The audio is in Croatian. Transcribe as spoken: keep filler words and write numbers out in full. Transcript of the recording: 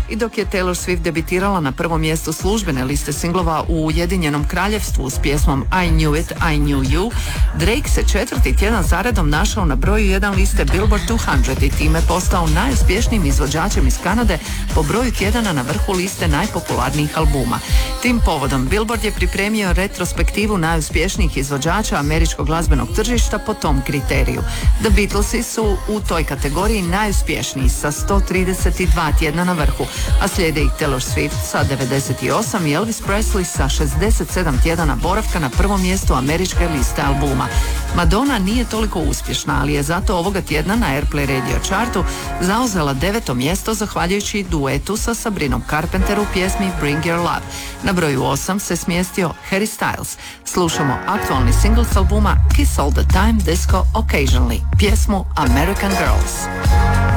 I dok je Taylor Swift debitirala na prvom mjestu službene liste singlova u Ujedinjenom kraljevstvu s pjesmom I Knew It, I Knew You, Drake se četvrti tjedan zaredom našao na broju jedan liste Billboard dvjesto i time postao najuspješnijim izvođačem iz Kanade po broju tjedana na vrhu liste najpopularnijih albuma. Tim povodom Billboard je pripremio retrospektivu najuspješnijih izvođača američkog glazbenog tržišta po tom kriteriju. The Beatlesi su u toj kategoriji najuspješniji sa sto trideset dva tjedna na vrhu, a slijede ih Taylor Swift sa devedeset osam i Elvis Presley sa šezdeset sedam tjedana boravka na prvom mjestu američke liste albuma. Madonna nije toliko uspješna, ali je zato ovoga tjedna na Airplay Radio chartu zauzela deveto mjesto zahvaljujući duetu sa Sabrinom Carpenter u pjesmi Bring Your Love. Na broju osam se smjestio Harry Styles. Slušamo aktualni single s albuma Kiss All The Time, Disco Occasionally, pjesmu American Girls.